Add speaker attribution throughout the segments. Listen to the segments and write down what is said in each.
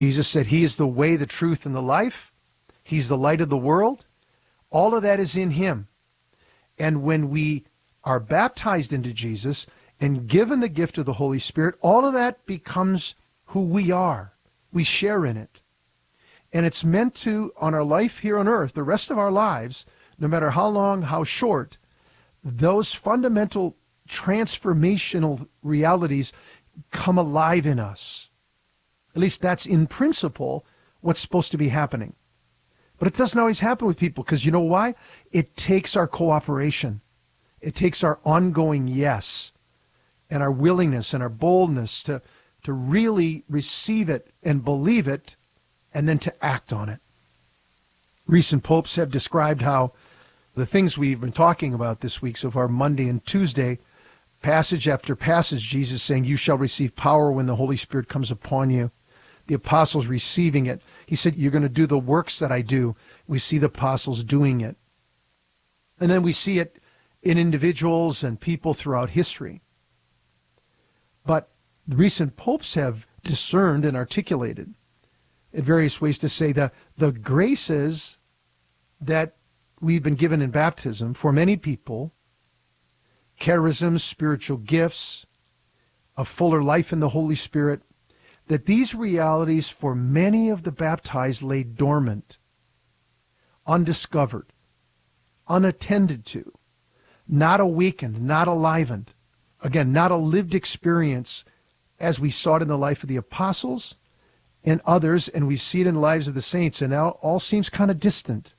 Speaker 1: Jesus said he is the way, the truth, and the life. He's the light of the world. All of that is in him. And when we are baptized into Jesus and given the gift of the Holy Spirit, all of that becomes who we are. We share in it. And it's meant to, on our life here on earth, the rest of our lives, no matter how long, how short, those fundamental transformational realities come alive in us. At least that's in principle what's supposed to be happening. But it doesn't always happen with people, because you know why? It takes our cooperation. It takes our ongoing yes and our willingness and our boldness to really receive it and believe it and then to act on it. Recent popes have described how the things we've been talking about this week so far, Monday and Tuesday, passage after passage, Jesus saying, you shall receive power when the Holy Spirit comes upon you. The apostles receiving it. He said, you're going to do the works that I do. We see the apostles doing it. And then we see it in individuals and people throughout history. But the recent popes have discerned and articulated in various ways to say that the graces that we've been given in baptism for many people, charisms, spiritual gifts, a fuller life in the Holy Spirit, that these realities for many of the baptized lay dormant, undiscovered, unattended to, not awakened, not enlivened. Again, not a lived experience as we saw it in the life of the apostles and others, and we see it in the lives of the saints, and now all seems kind of distant.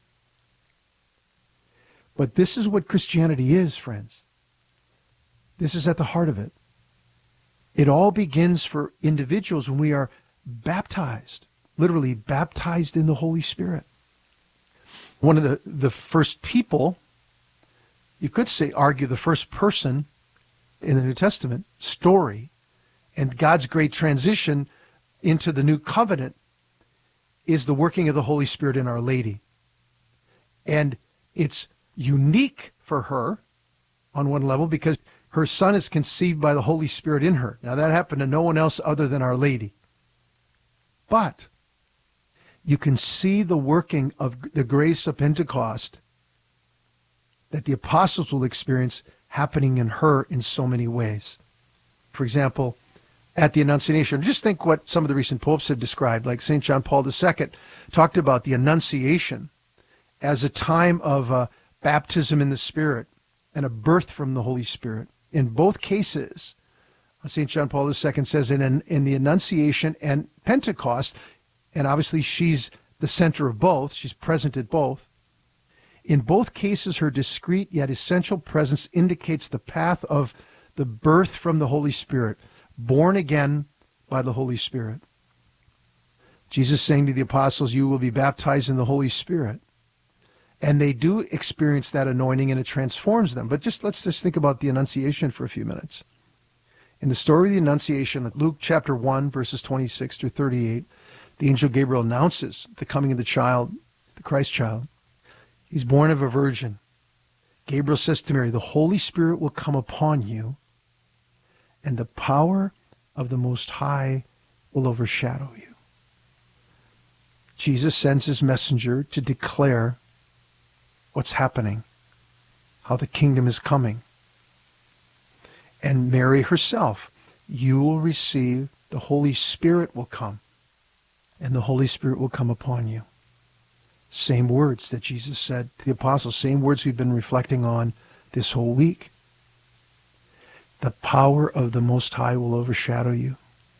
Speaker 1: But this is what Christianity is, friends. This is at the heart of it. It all begins for individuals when we are baptized, literally baptized in the Holy Spirit. One of the first people, you could say, argue the first person in the New Testament story and God's great transition into the new covenant is the working of the Holy Spirit in Our Lady. And it's unique for her on one level because her son is conceived by the Holy Spirit in her. Now that happened to no one else other than Our Lady. But you can see the working of the grace of Pentecost that the apostles will experience happening in her in so many ways. For example, at the Annunciation, just think what some of the recent popes have described, like St. John Paul II talked about the Annunciation as a time of baptism in the Spirit and a birth from the Holy Spirit. In both cases, St. John Paul II says in the Annunciation and Pentecost, and obviously she's the center of both, she's present at both. In both cases, her discreet yet essential presence indicates the path of the birth from the Holy Spirit, born again by the Holy Spirit. Jesus saying to the apostles, you will be baptized in the Holy Spirit. And they do experience that anointing and it transforms them. But let's think about the Annunciation for a few minutes. In the story of the Annunciation, Luke chapter 1, verses 26 through 38, the angel Gabriel announces the coming of the child, the Christ child. He's born of a virgin. Gabriel says to Mary, the Holy Spirit will come upon you, and the power of the Most High will overshadow you. Jesus sends his messenger to declare what's happening, how the kingdom is coming. And Mary herself, you will receive, the Holy Spirit will come, and the Holy Spirit will come upon you. Same words that Jesus said to the apostles, same words we've been reflecting on this whole week. The power of the Most High will overshadow you.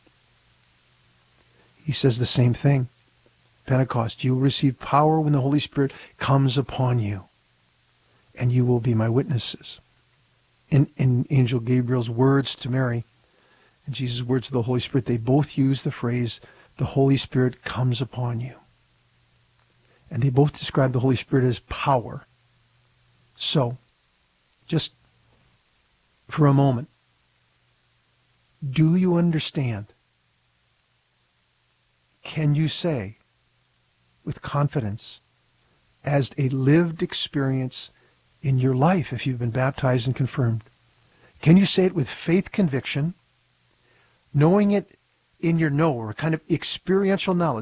Speaker 1: He says the same thing. Pentecost, you will receive power when the Holy Spirit comes upon you, and you will be my witnesses. In Angel Gabriel's words to Mary and Jesus' words to the Holy Spirit, they both use the phrase, the Holy Spirit comes upon you. And they both describe the Holy Spirit as power. So, just for a moment, do you understand? Can you say with confidence, as a lived experience in your life, if you've been baptized and confirmed, can you say it with faith conviction, knowing it in your know, or kind of experiential knowledge.